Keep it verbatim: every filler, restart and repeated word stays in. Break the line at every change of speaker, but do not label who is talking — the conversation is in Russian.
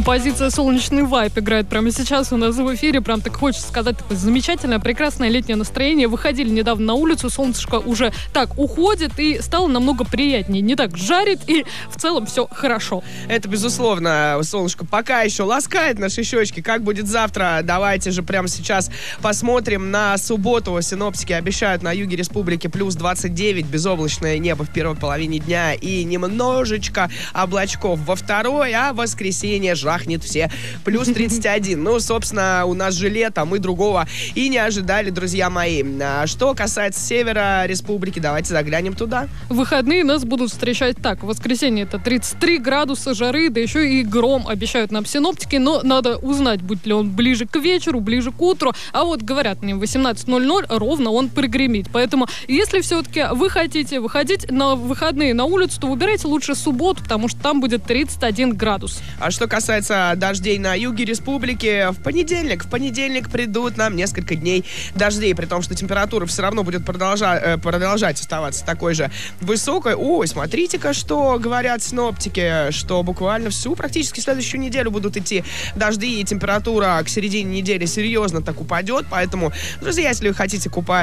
композиция «Солнечный вайп» играет прямо сейчас у нас в эфире. Прям так хочется сказать, такое замечательное, прекрасное летнее настроение. Выходили недавно на улицу, солнышко уже так уходит и стало намного приятнее. Не так жарит и в целом все хорошо.
Это, безусловно, солнышко пока еще ласкает наши щечки. Как будет завтра? Давайте же прямо сейчас посмотрим на субботу. Синоптики обещают на юге республики плюс двадцать девять, безоблачное небо в первой половине дня и немножечко облачков во второй, а в воскресенье жахнет все плюс тридцать один. Ну, собственно, у нас же лето, мы другого и не ожидали, друзья мои. А что касается севера республики, давайте заглянем туда.
В выходные нас будут встречать так. В воскресенье это тридцать три градуса жары, да еще и гром обещают нам синоптики, но надо узнать, будет ли он ближе к вечеру, ближе к утру. А вот говорят мне, в восемнадцать ноль ноль ровно он прогремит. Поэтому, если все-таки вы хотите выходить на выходные на улицу, то выбирайте лучше субботу, потому что там будет тридцать один градус.
А что касается дождей на юге республики, в понедельник, в понедельник придут нам несколько дней дождей, при том, что температура все равно будет продолжать, э, продолжать оставаться такой же высокой. Ой, смотрите-ка, что говорят синоптики, что буквально всю практически следующую неделю будут идти дожди, и температура к середине недели серьезно так упадет, поэтому, друзья, если вы хотите купаться